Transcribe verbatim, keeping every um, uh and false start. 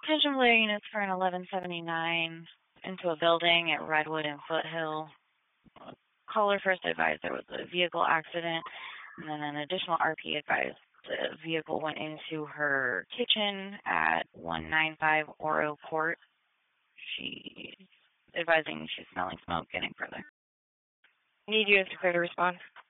Attention flare units for an eleven seventy-nine into a building at Redwood and Foothill. Caller first advised there was a vehicle accident, and then an additional R P advised the vehicle went into her kitchen at one ninety-five Oro Court. She's advising she's smelling smoke, getting further. Need you to clear to respond.